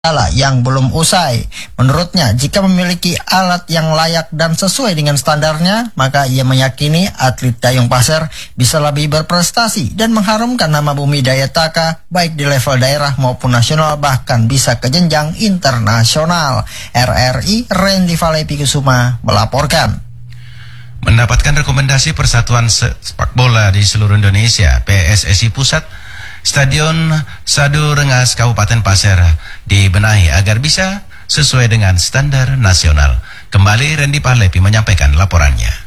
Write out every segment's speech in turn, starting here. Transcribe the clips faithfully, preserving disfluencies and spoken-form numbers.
yang belum usai. Menurutnya, jika memiliki alat yang layak dan sesuai dengan standarnya, maka ia meyakini atlet dayung pasir bisa lebih berprestasi dan mengharumkan nama Bumi Daya Taka baik di level daerah maupun nasional, bahkan bisa ke jenjang internasional. R R I Randy Valepi Kusuma melaporkan. Mendapatkan rekomendasi Persatuan Sepak Bola di seluruh Indonesia, P S S I Pusat, Stadion Sadu Rengas Kabupaten Pasir dibenahi agar bisa sesuai dengan standar nasional. Kembali Randy Valepi menyampaikan laporannya.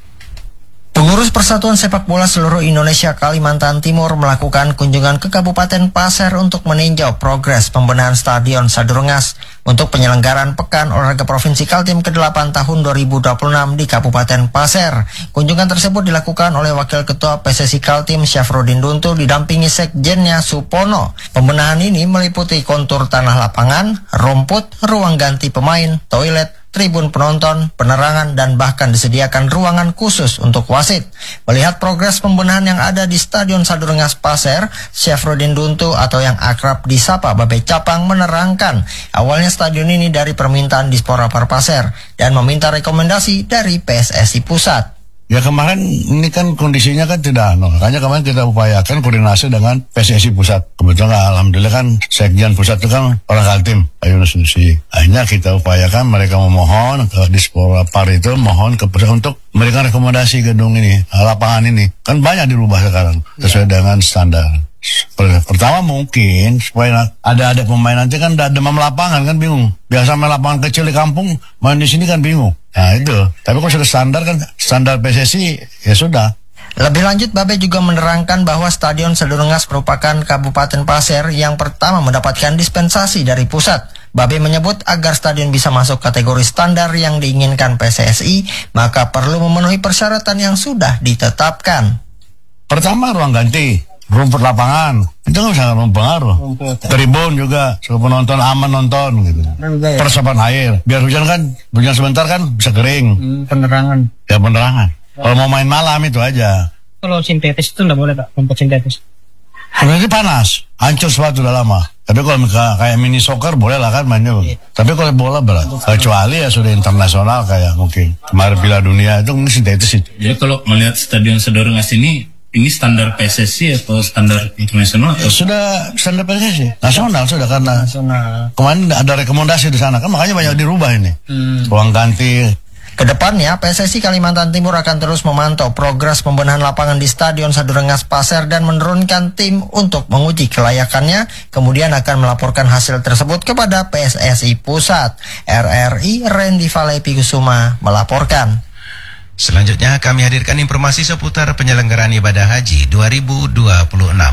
Pengurus Persatuan Sepak Bola seluruh Indonesia Kalimantan Timur melakukan kunjungan ke Kabupaten Pasir untuk meninjau progres pembenahan Stadion Sadu Rengas untuk penyelenggaraan Pekan Olahraga Provinsi Kaltim ke delapan tahun dua ribu dua puluh enam di Kabupaten Pasir. Kunjungan tersebut dilakukan oleh Wakil Ketua P S S I Kaltim Syafruddin Duntu didampingi Sekjennya Supono. Pembenahan ini meliputi kontur tanah lapangan, rumput, ruang ganti pemain, toilet, tribun penonton, penerangan, dan bahkan disediakan ruangan khusus untuk wasit. Melihat progres pembenahan yang ada di Stadion Sadu Rengas Pasir, Syafruddin Duntu atau yang akrab disapa Babe Capang menerangkan, awalnya stadion ini dari permintaan Dispora Par Pasir dan meminta rekomendasi dari P S S I Pusat. Ya kemarin ini kan kondisinya kan tidak, no. Makanya kemarin kita upayakan koordinasi dengan P S S I Pusat. Kebetulan alhamdulillah kan Sekjen Pusat itu kan orang Kaltim, Ayu Nusunusi. Akhirnya kita upayakan mereka memohon ke Dispora Par itu mohon ke Pusat untuk memberikan rekomendasi gedung ini, lapangan ini. Kan banyak dirubah sekarang sesuai ya dengan standar. Pertama mungkin supaya ada-ada pemain nanti kan ada demam lapangan kan bingung. Biasa main lapangan kecil di kampung, main di sini kan bingung. Nah itu. Tapi kalau sudah standar kan standar P S S I ya sudah. Lebih lanjut, Babe juga menerangkan bahwa Stadion Sadu Rengas merupakan Kabupaten Pasir yang pertama mendapatkan dispensasi dari pusat. Babe menyebut agar stadion bisa masuk kategori standar yang diinginkan P S S I, maka perlu memenuhi persyaratan yang sudah ditetapkan. Pertama ruang ganti, rumput lapangan, itu kan sangat mempengaruh. Tribun juga, supaya penonton aman nonton gitu. Persiapan air, biar hujan kan, hujan sebentar kan bisa kering. Hmm, penerangan. Ya penerangan. Kalau mau main malam itu aja. Kalau sintetis itu nggak boleh Pak, rumput sintetis. Ini panas, hancur sepatu udah lama. Tapi kalau kayak mini soccer boleh lah kan mainnya. Iya. Tapi kalau bola berat, kecuali ya sudah internasional kayak mungkin kemarin Piala Dunia itu mungkin sintetis itu. Jadi kalau melihat Stadion Sadu Rengas ini, ini standar P S S I atau standar internasional? Atau? Sudah standar P S S I, nasional sudah karena nasional. Kemarin ada rekomendasi di sana kan makanya banyak dirubah ini. Hmm. Ruang ganti. Kedepannya, P S S I Kalimantan Timur akan terus memantau progres pembenahan lapangan di Stadion Sadu Rengas Pasir dan menurunkan tim untuk menguji kelayakannya, kemudian akan melaporkan hasil tersebut kepada P S S I Pusat. R R I Randy Valepi Kusuma melaporkan. Selanjutnya kami hadirkan informasi seputar penyelenggaraan ibadah haji dua ribu dua puluh enam.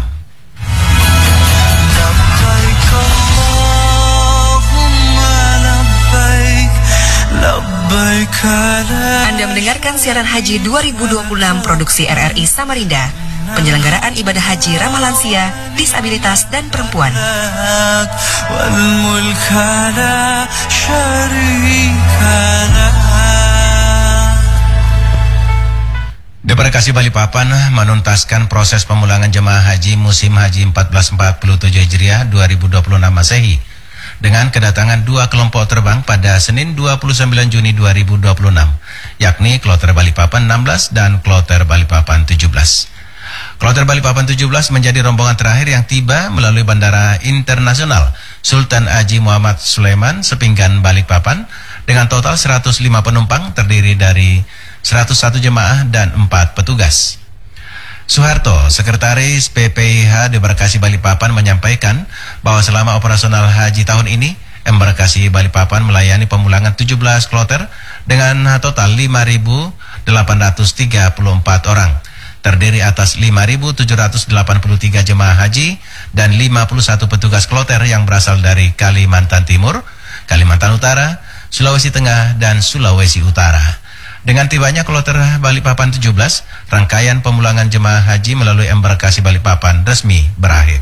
Anda mendengarkan siaran haji dua ribu dua puluh enam produksi R R I Samarinda. Penyelenggaraan ibadah haji ramah lansia, disabilitas, dan perempuan. Debarkasi Balikpapan menuntaskan proses pemulangan jemaah haji musim haji seribu empat ratus empat puluh tujuh Hijriah dua ribu dua puluh enam Masehi dengan kedatangan dua kelompok terbang pada Senin dua puluh sembilan Juni dua ribu dua puluh enam, yakni Kloter Balikpapan enam belas dan Kloter Balikpapan tujuh belas. Kloter Balikpapan tujuh belas menjadi rombongan terakhir yang tiba melalui Bandara Internasional Sultan Haji Muhammad Sulaiman Sepinggan Balikpapan dengan total seratus lima penumpang terdiri dari seratus satu jemaah dan empat petugas. Soeharto, Sekretaris P P I H Debarkasi Balikpapan menyampaikan bahwa selama operasional haji tahun ini, Embarkasi Balikpapan melayani pemulangan tujuh belas kloter dengan total lima ribu delapan ratus tiga puluh empat orang, terdiri atas lima ribu tujuh ratus delapan puluh tiga jemaah haji dan lima puluh satu petugas kloter yang berasal dari Kalimantan Timur, Kalimantan Utara, Sulawesi Tengah, dan Sulawesi Utara. Dengan tibanya kloter Balikpapan tujuh belas, rangkaian pemulangan jemaah haji melalui Embarkasi Balikpapan resmi berakhir.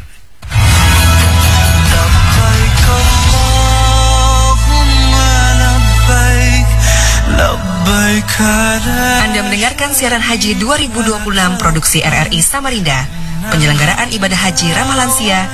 Anda mendengarkan siaran haji dua ribu dua puluh enam produksi R R I Samarinda. Penyelenggaraan ibadah haji ramah lansia,